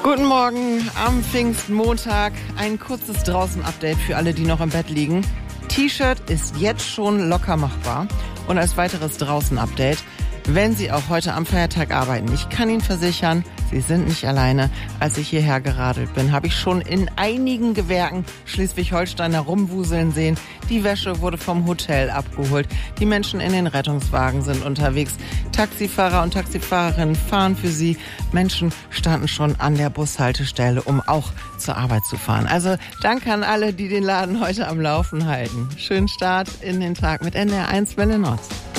Guten Morgen am Pfingstmontag. Ein kurzes Draußen-Update für alle, die noch im Bett liegen. T-Shirt ist jetzt schon locker machbar. Und als weiteres Draußen-Update, wenn Sie auch heute am Feiertag arbeiten, ich kann Ihnen versichern, Sie sind nicht alleine. Als ich hierher geradelt bin, habe ich schon in einigen Gewerken Schleswig-Holsteiner rumwuseln sehen. Die Wäsche wurde vom Hotel abgeholt. Die Menschen in den Rettungswagen sind unterwegs. Taxifahrer und Taxifahrerinnen fahren für sie. Menschen standen schon an der Bushaltestelle, um auch zur Arbeit zu fahren. Also danke an alle, die den Laden heute am Laufen halten. Schönen Start in den Tag mit NDR 1 Welle Nord.